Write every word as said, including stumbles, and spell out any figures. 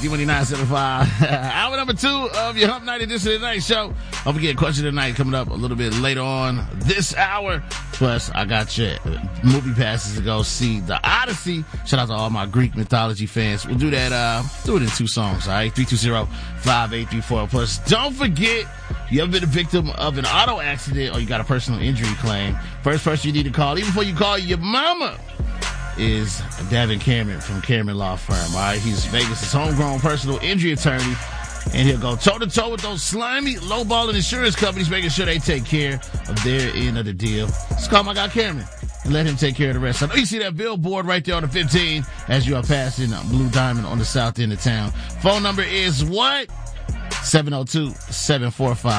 D nine seven five. Hour number two of your Hump Night edition of the night show. Don't forget, question of the night coming up a little bit later on this hour. Plus, I got your movie passes to go see The Odyssey. Shout out to all my Greek mythology fans. We'll do that, uh, do it in two songs, alright? three two zero, five eight three four. Plus, don't forget, you ever been a victim of an auto accident or you got a personal injury claim? First person you need to call, even before you call your mama, is Davin Cameron from Cameron Law Firm. All right, he's Vegas' homegrown personal injury attorney, and he'll go toe to toe with those slimy, lowballing insurance companies, making sure they take care of their end of the deal. Just call my guy Cameron and let him take care of the rest. I know you see that billboard right there on the fifteen as you are passing Blue Diamond on the south end of town. Phone number is what? seven oh two, seven four five